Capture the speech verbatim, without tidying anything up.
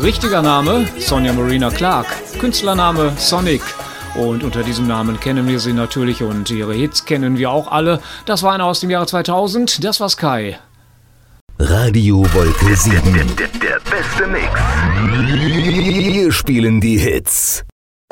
Richtiger Name Sonja Marina Clark, Künstlername Sonic. Und unter diesem Namen kennen wir sie natürlich und ihre Hits kennen wir auch alle. Das war einer aus dem Jahre zweitausend, das war Sky. Radio Wolke sieben. Der, der, der beste Mix. Wir spielen die Hits.